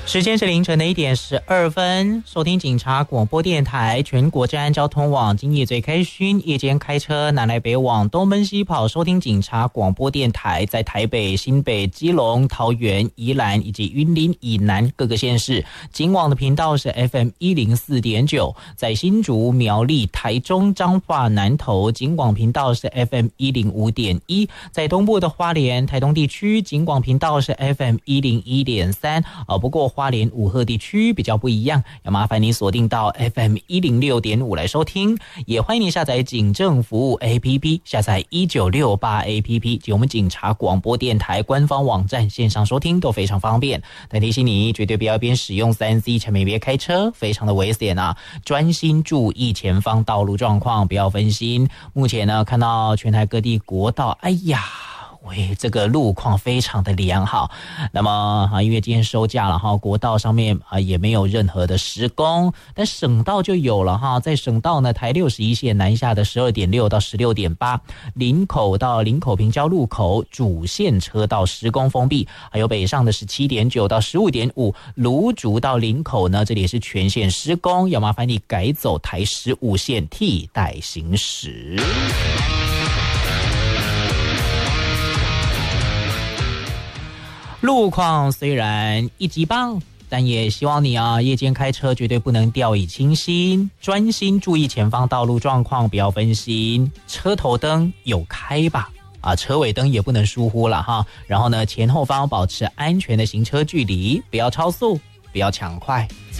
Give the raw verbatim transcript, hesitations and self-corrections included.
时间是凌晨的一点十二分，收听警察广播电台全国治安交通网，今夜最开勋，夜间开车南来北往，东奔西跑，收听警察广播电台，在台北、新北、基隆、桃园、宜兰以及云林以南各个县市，警网的频道是 F M 一零四点九，在新竹、苗栗、台中、彰化、南投，警网频道是 F M 一零五点一，在东部的花莲、台东地区，警网频道是 F M 一零一点三，啊，不过花莲五鹤地区比较不一样，要麻烦你锁定到 F M 一零六点五来收听，也欢迎你下载警政服务 A P P， 下载一九六八 A P P 及我们警察广播电台官方网站线上收听都非常方便。但提醒你，绝对不要边使用 三 C 产品边开车，非常的危险啊！专心注意前方道路状况，不要分心。目前呢，看到全台各地国道，哎呀，喂，这个路况非常的良好。那么啊，因为今天收假了哈，国道上面啊也没有任何的施工，但省道就有了哈。在省道呢，台六十一线南下的十二点六到十六点八，林口到林口平交路口主线车道施工封闭，还有北上的十七点九到十五点五，芦竹到林口呢，这里也是全线施工，要麻烦你改走台十五线替代行驶。路况虽然一级棒，但也希望你啊，夜间开车绝对不能掉以轻心，专心注意前方道路状况，不要分心。车头灯有开吧，啊，车尾灯也不能疏忽了哈。然后呢，前后方保持安全的行车距离，不要超速，不要抢快。